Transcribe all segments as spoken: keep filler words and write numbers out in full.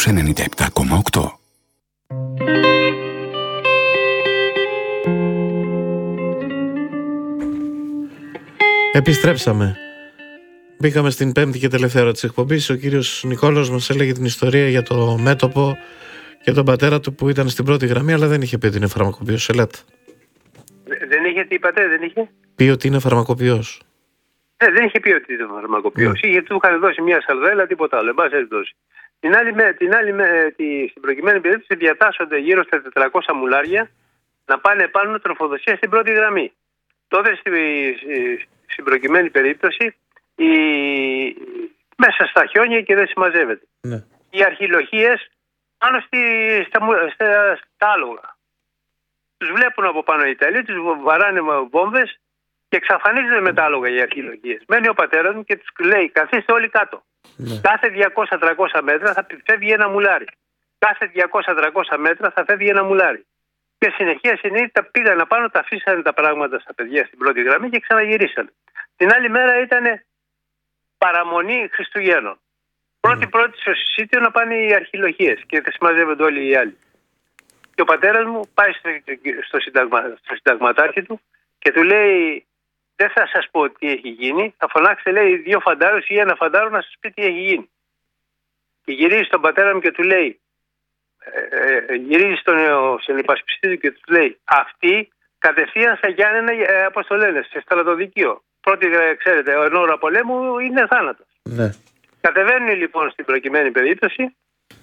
στους ενενήντα επτά κόμμα οκτώ. Επιστρέψαμε. Μπήκαμε στην πέμπτη και τελευταία ώρα της εκπομπής. Ο κύριος Νικόλαος μας έλεγε την ιστορία για το μέτωπο και τον πατέρα του που ήταν στην πρώτη γραμμή, αλλά δεν είχε πει ότι είναι φαρμακοποιός. Ελάτε. Δεν είχε τι είπατε, δεν είχε πει ότι είναι φαρμακοποιός. Ε, δεν είχε πει ότι είναι φαρμακοποιός. Mm. Είχε, του είχαν δώσει μια σαλδέλα, τίποτα άλλο. Εν πάση περιπτώσει. Την άλλη, με, την άλλη με, τη, στην προκειμένη περίπτωση διατάσσονται γύρω στα τετρακόσια μουλάρια να πάνε πάνω τροφοδοσία στην πρώτη γραμμή. Τότε στη, στην προκειμένη περίπτωση η, μέσα στα χιόνια και δεν συμμαζεύεται. Mm. Οι αρχιλοχίες πάνω στη, στα, στα, στα άλογα. Τους βλέπουν από πάνω οι Ιταλοί, τους βαράνε βόμβες και εξαφανίζονται με τα άλογα οι αρχιλοχίες. Μένει ο πατέρας μου και τους λέει: καθίστε όλοι κάτω. Ναι. Κάθε διακόσια με τριακόσια μέτρα θα φεύγει ένα μουλάρι. Κάθε διακόσια με τριακόσια μέτρα θα φεύγει ένα μουλάρι. Και συνεχεία συνήθω πήγαν να πάνω, τα αφήσανε τα πράγματα στα παιδιά στην πρώτη γραμμή και ξαναγυρίσανε. Την άλλη μέρα ήταν παραμονή Χριστουγέννων. Πρώτη-πρώτη στο συσίτιο να πάνε οι αρχιλοχίες και θα συμμαζεύονται όλοι οι άλλοι. Και ο πατέρας μου πάει στο, στο, συνταγμα, στο συνταγματάρχη του και του λέει: δεν θα σας πω τι έχει γίνει, θα φωνάξετε, λέει, δύο φαντάρους ή ένα φαντάρο να σας πει τι έχει γίνει. Και γυρίζει στον πατέρα μου και του λέει, ε, ε, γυρίζει στον, στον υπασπιστή του και του λέει: αυτοί κατευθείαν στα Γιάννενα, ε, όπως το λένε, σε στρατοδικείο. Πρώτη, ε, ξέρετε, εν ώρα πολέμου είναι θάνατος. Ναι. Κατεβαίνουν λοιπόν στην προκειμένη περίπτωση.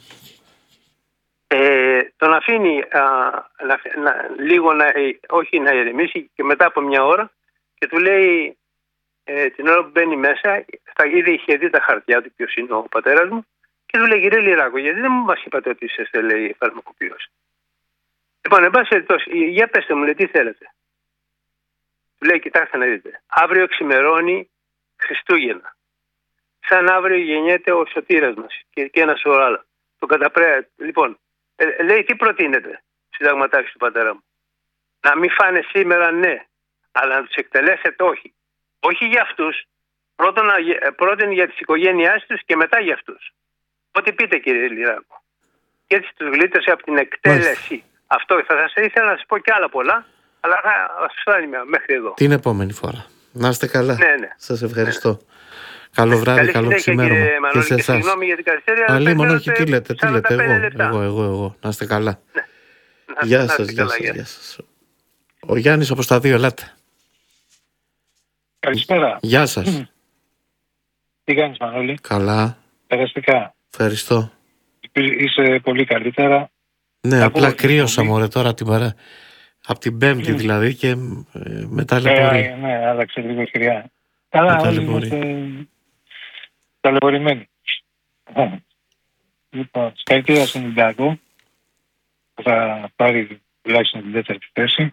Ε, τον αφήνει α, να, να, λίγο να, ε, όχι να ηρεμήσει και μετά από μια ώρα και του λέει ε, την ώρα που μπαίνει μέσα, θα ήδη είχε δει τα χαρτιά του ποιος είναι ο πατέρας μου και του λέει: κύριε Λυράκο, γιατί δεν μας είπατε ότι είστε, λέει, φαρμακοποιός? Λοιπόν, εν πάση περιπτώσει, για πέστε μου, λέει, τι θέλετε. Του λέει: κοιτάξτε να δείτε, αύριο ξημερώνει Χριστούγεννα, σαν αύριο γεννιέται ο σωτήρας μας και, και ένα σωρό άλλα. Το καταπρέα, λοιπόν. Ε, λέει: τι προτείνετε, συνταγματάρχης του πατέρα μου? Να μην φάνε σήμερα, ναι, αλλά να τους εκτελέσετε, όχι. Όχι για αυτούς, πρώτον, πρώτον για τις οικογένειάς τους και μετά για αυτούς. Ό,τι πείτε, κύριε Λυράκο. Και έτσι τους γλίτωσε από την εκτέλεση. Μάλιστα. Αυτό θα σας ήθελα να σας πω και άλλα πολλά, αλλά θα σας φτάνει μέχρι εδώ. Την επόμενη φορά. Να είστε καλά. Ναι, ναι. Σας ευχαριστώ. Ναι. Καλό βράδυ, καλή καλό ξημέρωμα. Και σε εσάς. Συγγνώμη για την καθυστέρηση. Αλλή, μόνο όχι, τι λέτε, τι λέτε, εγώ, εγώ, εγώ, εγώ, να είστε καλά. Ναι. Να, γεια σας, γεια σας, γεια σας. Ο Γιάννης από στα δύο, ελάτε. Καλησπέρα. Γεια σας. Mm. Τι κάνεις, Μανώλη? Καλά. Περαστικά. Ευχαριστώ. Είσαι πολύ καλύτερα. Ναι, απλά κρύωσα, μωρέ, τώρα την παρά. Από την Πέμπτη mm. δηλαδή και ε, με ταλαιπωρεί. Ε, ναι, άλλαξε λίγο χρειά. Καλά, όλοι είμαστε ταλαιπωρημένοι. Λοιπόν, συγχαρητήρια στον Ολυμπιακό που θα πάρει τουλάχιστον την τέταρτη θέση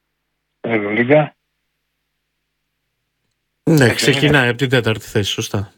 στην Ευρωλίγκα. Ναι, ξεκινάει από την τέταρτη θέση, σωστά.